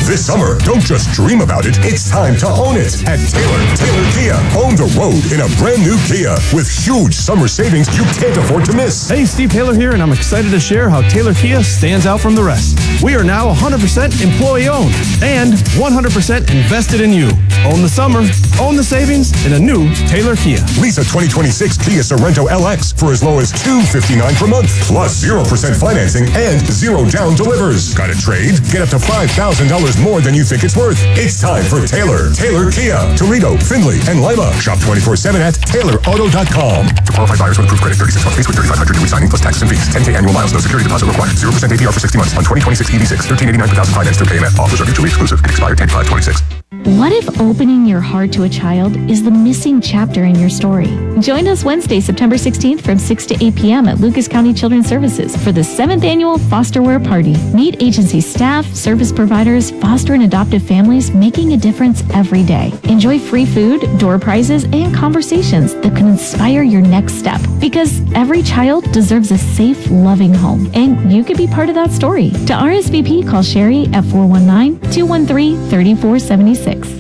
This summer, don't just dream about it, it's time to own it at Taylor Kia. Own the road in a brand new Kia with huge summer savings you can't afford to miss. Hey, Steve Taylor here, and I'm excited to share how Taylor Kia stands out from the rest. We are now 100% employee-owned and 100% invested in you. Own the summer, own the savings in a new Taylor Kia. Lease a 2026 Kia Sorento LX for as low as $259 per month, plus 0% financing and 0 down delivers. Got a trade? Get up to $5,000 more than you think it's worth. It's time for Taylor Kia. Toledo, Findlay, and Lima. Shop 24/7 at taylorauto.com. For qualified buyers with approved credit, 36 month lease with $3,500 new signing plus taxes and fees. 10K annual miles, no security deposit required. 0% APR for 60 months on 2026 EV6. $1,389 per thousand finance through KMF. Offers are mutually exclusive and expire 10/5/26. What if opening your heart to a child is the missing chapter in your story? Join us Wednesday, September 16th from 6 to 8 p.m. at Lucas County Children's Services for the 7th Annual Foster Wear Party. Meet agency staff, service providers, foster and adoptive families making a difference every day. Enjoy free food, door prizes, and conversations that can inspire your next step. Because every child deserves a safe, loving home, and you could be part of that story. To RSVP, call Sherry at 419-213-3476.